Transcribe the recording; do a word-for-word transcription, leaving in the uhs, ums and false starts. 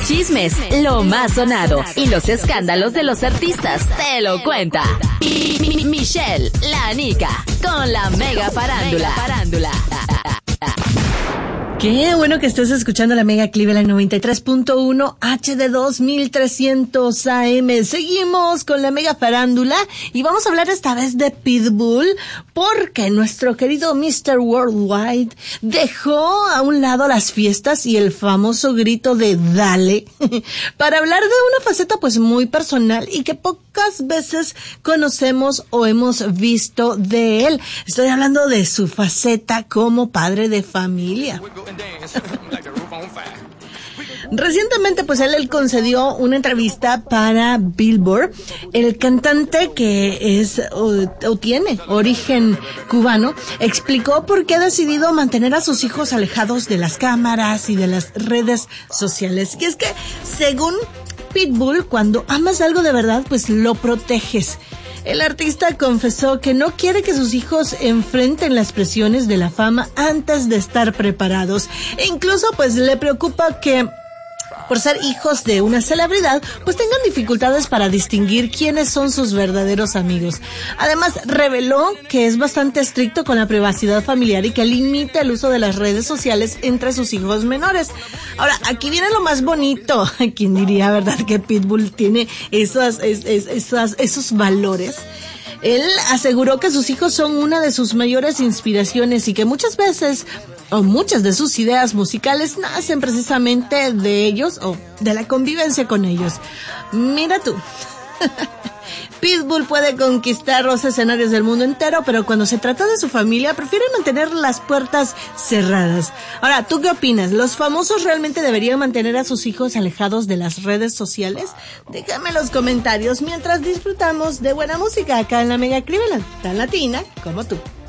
chismes, lo más sonado y los escándalos de los artistas te lo cuenta Mi- Mi- Michelle, la Nica, con la Mega Farándula. Farándula. Qué bueno que estés escuchando la Mega Cleveland noventa y tres punto uno H D dos mil trescientos A M. Seguimos con la Mega Farándula y vamos a hablar esta vez de Pitbull porque nuestro querido mister Worldwide dejó a un lado las fiestas y el famoso grito de dale para hablar de una faceta pues muy personal y que pocas veces conocemos o hemos visto de él. Estoy hablando de su faceta como padre de familia. Recientemente pues él, él concedió una entrevista para Billboard. El cantante, que es o, o tiene origen cubano, explicó por qué ha decidido mantener a sus hijos alejados de las cámaras y de las redes sociales. Y es que según Pitbull, cuando amas algo de verdad pues lo proteges. El artista confesó que no quiere que sus hijos enfrenten las presiones de la fama antes de estar preparados. E incluso pues le preocupa que, por ser hijos de una celebridad, pues tengan dificultades para distinguir quiénes son sus verdaderos amigos. Además, reveló que es bastante estricto con la privacidad familiar y que limita el uso de las redes sociales entre sus hijos menores. Ahora, aquí viene lo más bonito. ¿Quién diría, verdad, que Pitbull tiene esas, es, es, esas, esos valores? Él aseguró que sus hijos son una de sus mayores inspiraciones y que muchas veces, o muchas de sus ideas musicales nacen precisamente de ellos o de la convivencia con ellos. Mira tú. Pitbull puede conquistar los escenarios del mundo entero, pero cuando se trata de su familia, prefiere mantener las puertas cerradas. Ahora, ¿tú qué opinas? ¿Los famosos realmente deberían mantener a sus hijos alejados de las redes sociales? Déjame en los comentarios mientras disfrutamos de buena música acá en la Mega Cleveland, tan latina como tú.